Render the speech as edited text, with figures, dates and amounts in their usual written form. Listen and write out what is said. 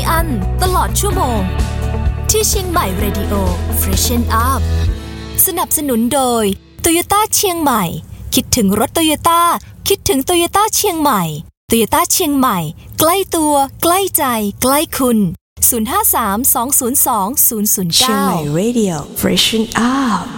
อันตลอดชั่วโมงที่เชียงใหม่ Radio Freshen Up สนับสนุนโดย Toyota เชียงใหม่คิดถึงรถ Toyota คิดถึง Toyota เชียงใหม่ Toyota เชียงใหม่ใกล้ตัวใกล้ใจใกล้คุณ053-202-009 เชียงใหม่ Radio Freshen Up